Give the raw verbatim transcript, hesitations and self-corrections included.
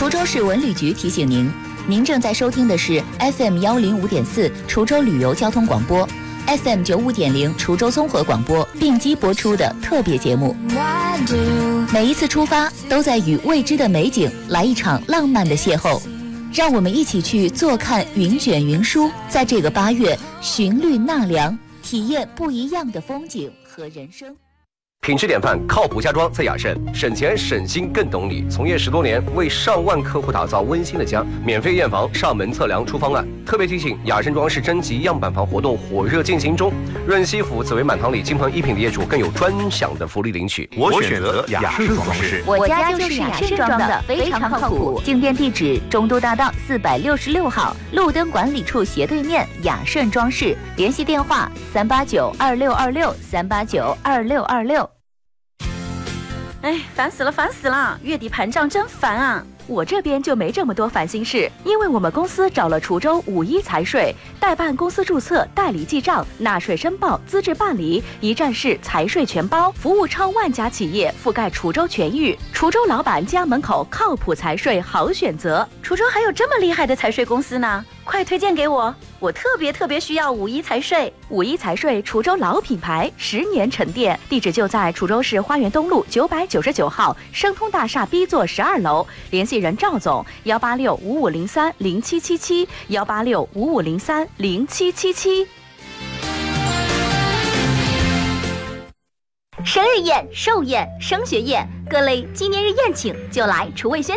滁州市文旅局提醒您，您正在收听的是 F M 幺零五点四滁州旅游交通广播 ，F M 九五点零滁州综合广播并机播出的特别节目。每一次出发，都在与未知的美景来一场浪漫的邂逅。让我们一起去坐看云卷云舒，在这个八月寻绿纳凉，体验不一样的风景和人生。 品质典范，靠谱家装在雅盛，省钱省心更懂你。从业十多年，为上万客户打造温馨的家，免费验房、上门测量出方案。特别提醒，雅盛装饰征集样板房活动火热进行中，润西府紫薇满堂里金鹏一品的业主更有专享的福利领取。 我选择雅盛装饰， 我家就是雅盛装的，非常靠谱。进店地址：中都大道四百六十六号，路灯管理处斜对面，雅盛装饰。联系电话：三八九二六二六三八九二六二六。 哎，烦死了，烦死了！月底盘账真烦啊！我这边就没这么多烦心事，因为我们公司找了滁州五一财税，代办公司注册、代理记账、纳税申报、资质办理，一站式财税全包，服务超万家企业，覆盖滁州全域。滁州老板家门口靠谱财税好选择。滁州还有这么厉害的财税公司呢，快推荐给我！我特别特别需要五一财税。五一财税滁州老品牌，十年沉淀，地址就在滁州市花园东路九百九十九号生通大厦 B 座十二楼，联系人赵总：幺八六五五零三零七七七，幺八六五五零三零七七七。 生日宴、寿宴、升学宴，各类纪念日宴请就来厨卫轩。